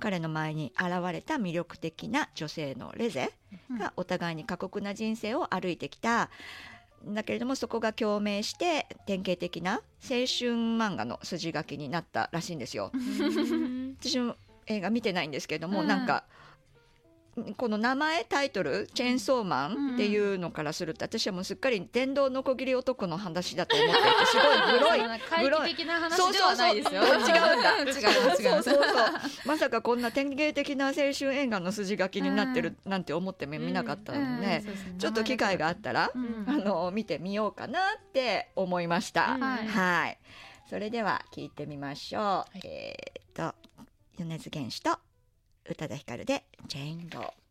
彼の前に現れた魅力的な女性のレゼがお互いに過酷な人生を歩いてきた。だけれどもそこが共鳴して典型的な青春漫画の筋書きになったらしいんですよ。私も映画見てないんですけれども、なんかこの名前タイトルチェーンソーマンっていうのからすると、私はもうすっかり電動のこぎり男の話だと思っていて、すごい怪奇的な話ではないですよ。 違うんだ違うそうまさかこんな典型的な青春映画の筋書きになってるなんて思ってもみなかったので、ちょっと機会があったら見てみようかなって思いました。はい、それでは聞いてみましょう。米津玄師と宇多田ヒカルでチェーンロー。